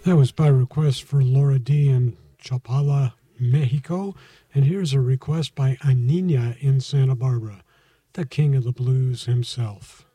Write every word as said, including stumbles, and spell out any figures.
That was by request for Laura D. in Chapala, Mexico. And here's a request by Anina in Santa Barbara, the king of the blues himself.